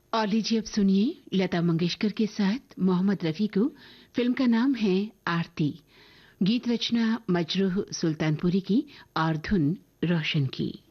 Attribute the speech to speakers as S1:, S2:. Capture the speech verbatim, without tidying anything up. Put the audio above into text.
S1: और लीजिए अब सुनिए लता मंगेशकर के साथ मोहम्मद रफी को। फिल्म का नाम है आरती। गीत रचना मजरूह सुल्तानपुरी की और धुन रोशन की।